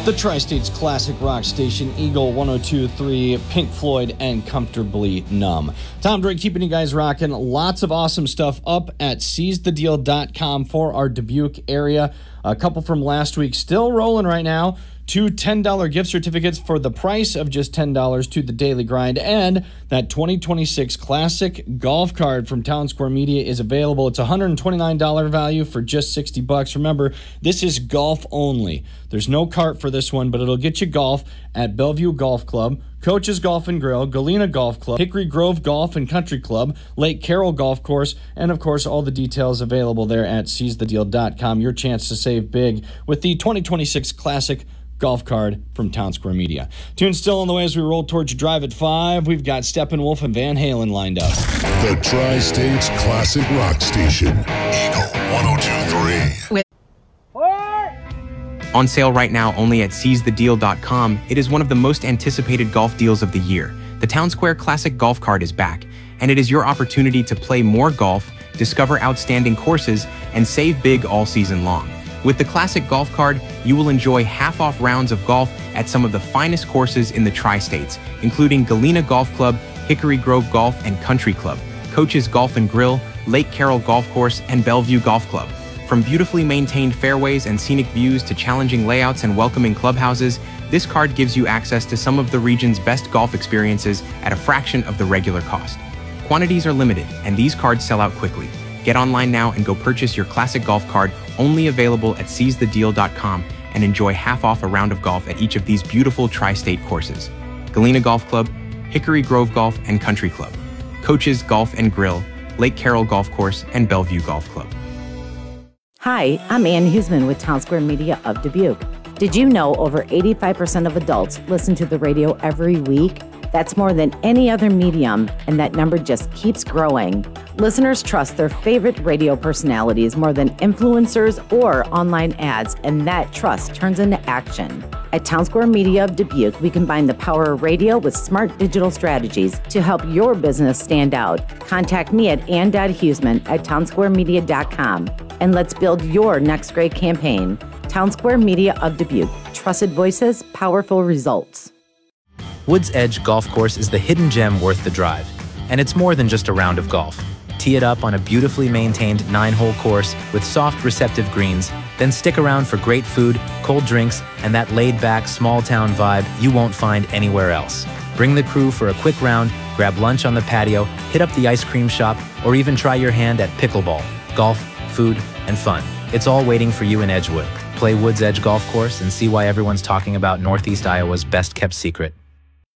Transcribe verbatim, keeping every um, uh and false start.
The Tri-States Classic Rock Station, Eagle one oh two point three, Pink Floyd, and Comfortably Numb. Tom Drake keeping you guys rocking. Lots of awesome stuff up at seize the deal dot com for our Dubuque area. A couple from last week still rolling right now. Two ten dollars gift certificates for the price of just ten dollars to the Daily Grind, and that twenty twenty-six Classic Golf Card from Town Square Media is available. It's one hundred twenty-nine dollars value for just sixty bucks. Remember, this is golf only. There's no cart for this one, but it'll get you golf at Bellevue Golf Club, Coach's Golf and Grill, Galena Golf Club, Hickory Grove Golf and Country Club, Lake Carroll Golf Course, and of course all the details available there at seize the deal dot com. Your chance to save big with the twenty twenty-six Classic Golf Card from Town Square Media. Tune still on the way as we roll towards Drive at five. We've got Steppenwolf and Van Halen lined up. The Tri-States Classic Rock Station, Eagle one oh two point three. On sale right now only at seize the deal dot com, it is one of the most anticipated golf deals of the year. The Town Square Classic Golf Card is back, and it is your opportunity to play more golf, discover outstanding courses, and save big all season long. With the Classic Golf Card, you will enjoy half-off rounds of golf at some of the finest courses in the Tri-States, including Galena Golf Club, Hickory Grove Golf and Country Club, Coach's Golf and Grill, Lake Carroll Golf Course, and Bellevue Golf Club. From beautifully maintained fairways and scenic views to challenging layouts and welcoming clubhouses, this card gives you access to some of the region's best golf experiences at a fraction of the regular cost. Quantities are limited, and these cards sell out quickly. Get online now and go purchase your Classic Golf Card, only available at seize the deal dot com, and enjoy half off a round of golf at each of these beautiful tri-state courses: Galena Golf Club, Hickory Grove Golf and Country Club, Coach's Golf and Grill, Lake Carroll Golf Course, and Bellevue Golf Club. Hi, I'm Ann Huseman with Town Square Media of Dubuque. Did you know over eighty-five percent of adults listen to the radio every week? That's more than any other medium, and that number just keeps growing. Listeners trust their favorite radio personalities more than influencers or online ads, and that trust turns into action. At Town Square Media of Dubuque, we combine the power of radio with smart digital strategies to help your business stand out. Contact me at ann dot huseman at town square media dot com, and let's build your next great campaign. Town Square Media of Dubuque. Trusted voices, powerful results. Woods Edge Golf Course is the hidden gem worth the drive, and it's more than just a round of golf. Tee it up on a beautifully maintained nine-hole course with soft, receptive greens, then stick around for great food, cold drinks, and that laid-back, small-town vibe you won't find anywhere else. Bring the crew for a quick round, grab lunch on the patio, hit up the ice cream shop, or even try your hand at pickleball. Golf, food, and fun. It's all waiting for you in Edgewood. Play Woods Edge Golf Course and see why everyone's talking about Northeast Iowa's best-kept secret.